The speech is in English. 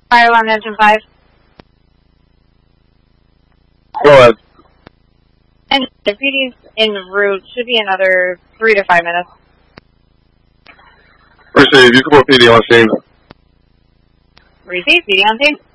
Fire alarm engine 5. Go ahead. And the PD's en route. Should be another 3 to 5 minutes. Receive. You can put PD on scene. Receive. PD on scene.